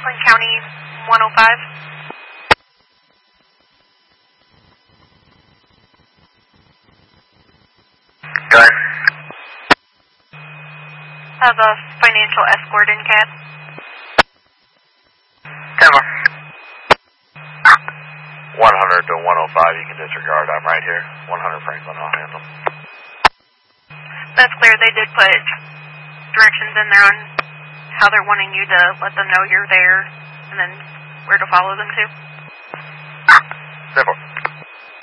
Franklin County 105. Go ahead. Have a financial escort in cab. 100 to 105, you can disregard. I'm right here. 100 Franklin, I'll handle. That's clear. They did put directions in there on how they're wanting you to let them know you're there and then where to follow them to. Simple.